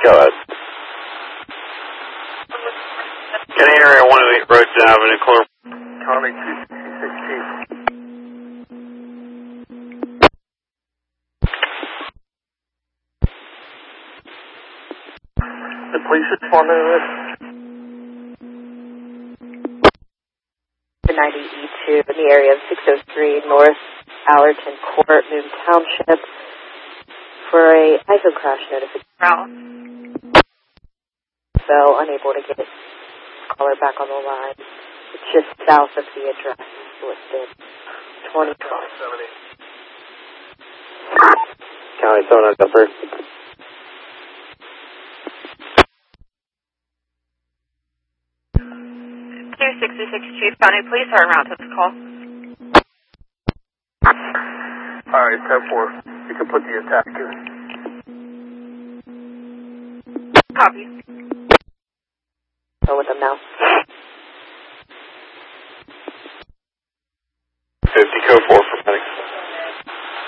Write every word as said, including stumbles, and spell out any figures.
Go ahead. Canadian Area one oh eight Rosedale Avenue, Clear. County two sixty-six, Chief. The police responded to this? The ninety E two in the area of six oh three North Allerton Court, Moon Township, for a I S O crash notification. So unable to get caller back on the line. It's just south of the address listed. twenty seventy. County seven oh first. two sixty-six Chief, County Police are en route to this call. Alright, ten four. You can put the attack in. Copy. Go with them now. fifty code four for medic.